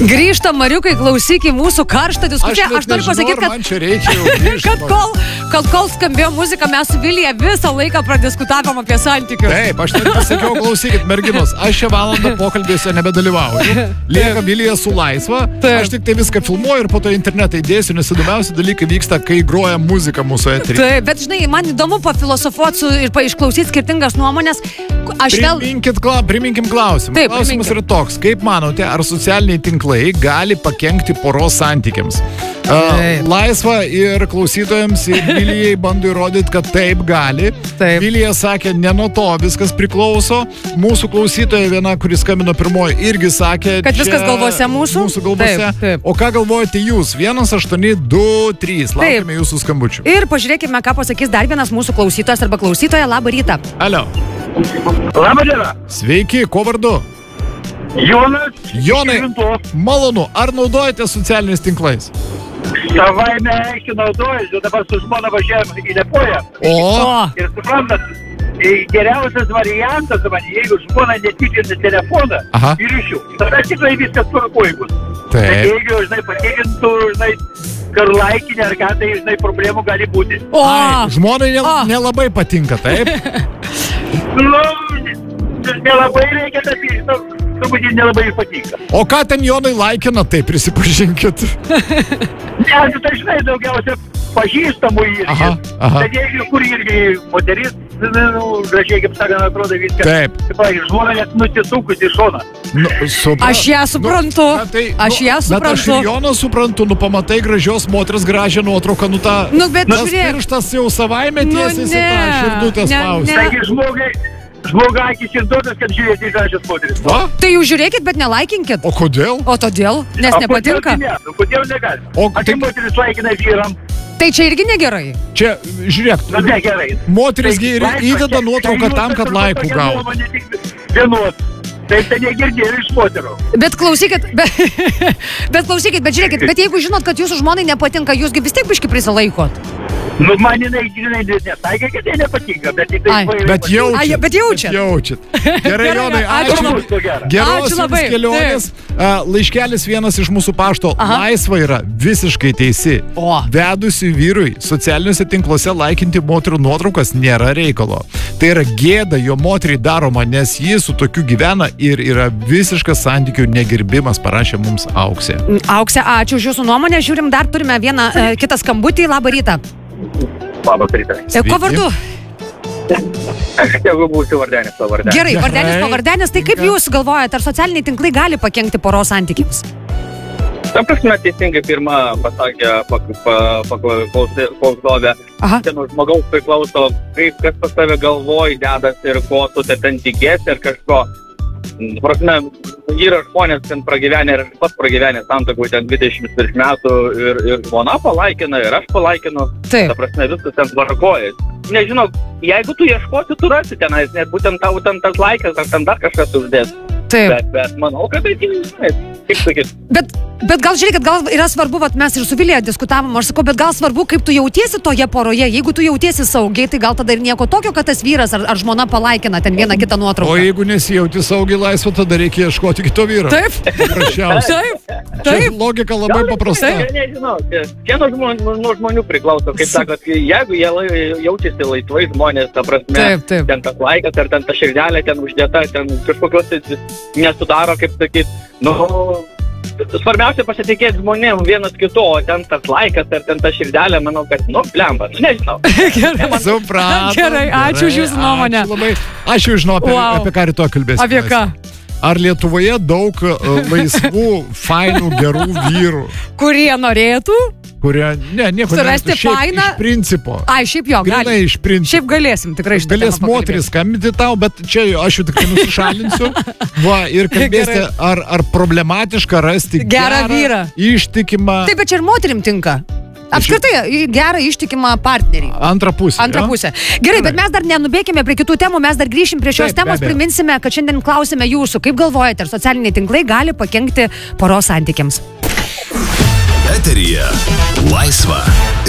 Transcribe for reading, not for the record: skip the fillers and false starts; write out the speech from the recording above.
Grįžtam, Mariukai, klausyk į mūsų karštą diskusiją. Aš noriu pasakyti, kad, man čia reikia jau grįžti. kol skambėjo muzika, mes su Vilija visą laiką pradiskutavom apie santykius. Taip, aš net pasakiau, klausykit, merginos, aš šią valandą pokalbėse nebedalyvauju. Lieka Vilija su laisva. Taip. Aš tik tai viską filmuoju ir po to internetą įdėsiu, nes įdomiausi dalykai vyksta, kai groja muzika mūsų eteryje. Taip, bet žinai, man įdomu pafilosofuoti ir išklausyti skirtingas nuomonės. Priminkim klausimą. Taip, Klausimas yra toks, kaip manote, ar socialiniai tinklai gali pakenkti poros santykiams? Laisva ir klausytojams ir Vilijai bando įrodyti, kad taip gali. Taip. Vilija sakė, ne nuo to viskas priklauso. Mūsų klausytoja viena, kuris skambino pirmoji, irgi sakė, kad viskas galvose mūsų. Mūsų galvose. Taip. O ką galvojate jūs? 1-8-2-3. Laukiame jūsų skambučių. Ir pažiūrėkime, ką pasakys dar vienas mūsų klausytojas arba klausytoja. Labą rytą. Alio. Labą dieną. Sveiki, kuo vardu? Jonas. Jonai, malonu. Ar naudojate socialiniais tinklais? Savaime aiškiai naudojuosi, dabar su žmona važiavame į Liepoją. Ir suprantat, geriausias variantas man, jeigu žmona netikrina telefoną ir ryšių, tada tikrai viskas tvarkoj bus. Taip. Bet jeigu, žinai, patikrintų, žinai, karlaikinė ar ką, tai, žinai, problemų gali būti. Žmonai nelabai patinka, taip? Nelabai reikia, bet turbūt nelabai patinka. O ką ten Jonai laikina, tai prisipažinkit. Ne, tai žinai, daugiausia pažįstamų irgi. Bet jeigu kur irgi moteris, gražiai, kaip sakant, atrodo viskas. Taip. Žmona net nusisukus į šoną. Aš ją suprantu. Aš ją suprantu. Bet aš ir Joną suprantu, pamatai gražios moters gražią nuotrauką, tas pirštas jau savaime tiesiasi tą širdutę spausti. Taigi žmogai akis ir duotas, kad žiūrėti į gražias moteris. Tai jūs žiūrėkit, bet nelaikinkit. O kodėl? O todėl, nes nepatinka. Kodėl negalima? Ar moteris laikina vyram? Tai čia irgi negerai. Čia, žiūrėk, moteris įdeda nuotrauką tam, kad laikų gautų. Tai negirdėjau iš moterų. Bet klausykit, bet žiūrėkit, bet jeigu žinot, kad jūsų žmonai nepatinka, jūsgi vis tiek biški prisilaikot. Man jinai nesakė, kad jai nepatinka, bet tik tai... Bet jaučiat. Gerai, Jonai, ačiū. Geros jums kelionės. Laiškelis vienas iš mūsų pašto. Laisva yra visiškai teisi. Vedusių vyrui socialiniuose tinkluose laikinti moterų nuotraukas nėra reikalo. Tai yra gėda jo moteriai daroma, nes jis su tokiu gyvena ir yra visiškas santykių negerbimas, parašė mums Auksė. Auksė, ačiū už jūsų nuomonę. Žiūrim, dar turime vieną kitą skambutį. Labą rytą. Labas rytas. Ko vardu? Jeigu būsiu Vardenis Pavardenis. Gerai, Vardenis Pavardenis. Tai kaip jūs galvojate, ar socialiniai tinklai gali pakenkti poros santykiams? Ta prasme, teisingai pirma pasakė klausovė. Ten žmogaus priklauso, kaip kas pas tave galvoj dedas ir ko tu ten tikėsi ir kažko. Prasme, yra žmonės ten pragyvenę ir pats pragyvenę santuokoj ten 20 metų ir žmona palaikina ir aš palaikinu. Ta prasme, viskas ten tvarkoja. Nežinau, jeigu tu ieškosi, tu rasi tenais, net būtent tau ten tas laikas ar ten dar kažkas uždės. Bet manau, kad tai tik sakyt. Bet gal žiūrėkit, gal yra svarbu, mes ir su Vilija diskutavom, aš sakau, bet gal svarbu, kaip tu jautiesi toje poroje. Jeigu tu jautiesi saugiai, tai gal tada ir nieko tokio, kad tas vyras ar žmona palaikina ten vieną kitą nuotrauką. O jeigu nesijauti saugiai laisvą, tada reikia ieškoti kito vyro. Taip. Taip. Logika labai paprasta. Nežinau, čia nuo žmonių priklauso, kaip sakot, jeigu jie jaučiasi laisvai žmonės, ta prasme, ten tas laikas ar ten ta širdelė ten uždėta, ten kažkokios nesudaro, kaip sakyt, svarbiausia pasitikėti žmonėm vienas kitu, o ten tas laikas ar ten ta širdelė, manau, kad, blemba, nežinau. Supratau. Gerai, ačiū už jūsų nuomonę. Aš jau žinau, apie ką rytoj kalbėsime. Apie ką? Ar Lietuvoje daug laisvų, fainų, gerų vyrų? Kurie norėtų? Nieko surasti fainą iš principo. Šiaip jo, gali. Iš principo. Šiaip galėsim tikrai šitą temą pakalbėti. Galės moteris skambinti tau, bet čia aš jau tik nusišalinsiu. Ir kalbėsite, ar problematiška rasti gerą vyrą. Ištikimą. Taip, bet čia ir moterim tinka. Apskritai, gerą ištikimą partnerį. Antrą pusę. Gerai, bet mes dar nenubėkime prie kitų temų, mes dar grįšim prie šios temos, priminsime, kad šiandien klausime jūsų, kaip galvojate, ar socialiniai tinklai gali pakenkti poros santykiams. Eteryje Laisva.